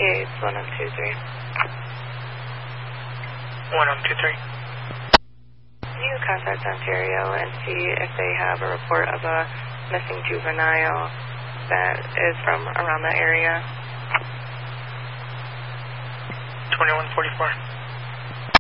Yes, 1023. 1023. Can you contact Ontario and see if they have a report of a missing juvenile that is from around that area? 2144.